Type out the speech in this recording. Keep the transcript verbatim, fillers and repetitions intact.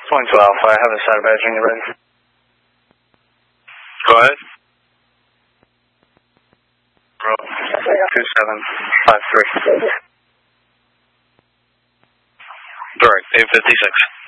Point two Alpha, I have a side badge when you're ready. Go ahead. two seven five three. Direct, eight fifty-six.